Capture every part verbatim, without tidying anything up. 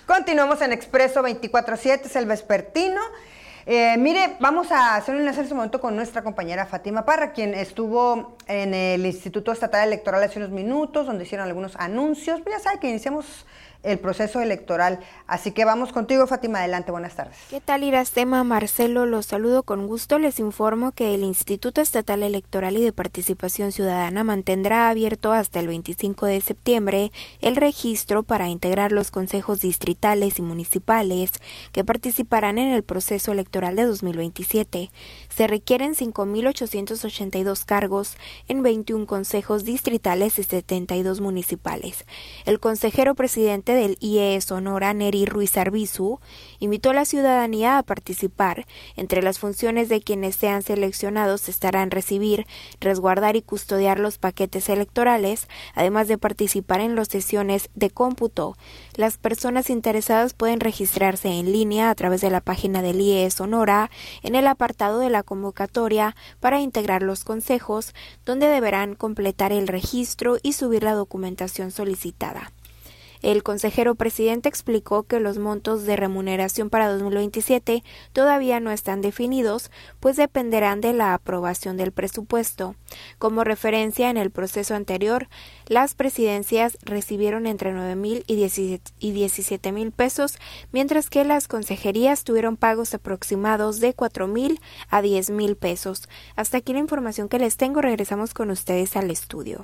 Continuamos en Expreso veinticuatro siete, es el vespertino. Eh, mire, vamos a hacer un enlace en este momento con nuestra compañera Fátima Parra, quien estuvo en el Instituto Estatal Electoral hace unos minutos, donde hicieron algunos anuncios. Ya sabe que iniciamos el proceso electoral, así que vamos contigo, Fátima, adelante, buenas tardes. ¿Qué tal, Irastema? Marcelo, los saludo con gusto. Les informo que el Instituto Estatal Electoral y de Participación Ciudadana mantendrá abierto hasta el veinticinco de septiembre el registro para integrar los consejos distritales y municipales que participarán en el proceso electoral de dos mil veintisiete. Se requieren cinco mil ochocientos ochenta y dos cargos en veintiún consejos distritales y setenta y dos municipales. El consejero presidente del I E E Sonora, Neri Ruiz Arbizu, invitó a la ciudadanía a participar. Entre las funciones de quienes sean seleccionados estarán recibir, resguardar y custodiar los paquetes electorales, además de participar en las sesiones de cómputo. Las personas interesadas pueden registrarse en línea a través de la página del I E E Sonora en el apartado de la convocatoria para integrar los consejos, donde deberán completar el registro y subir la documentación solicitada. El consejero presidente explicó que los montos de remuneración para dos mil veintisiete todavía no están definidos, pues dependerán de la aprobación del presupuesto. Como referencia, en el proceso anterior, las presidencias recibieron entre nueve mil y diecisiete mil pesos, mientras que las consejerías tuvieron pagos aproximados de cuatro mil a diez mil pesos. Hasta aquí la información que les tengo. Regresamos con ustedes al estudio.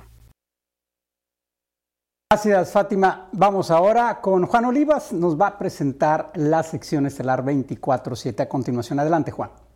Gracias, Fátima. Vamos ahora con Juan Olivas, nos va a presentar la sección estelar veinticuatro siete a continuación. Adelante, Juan.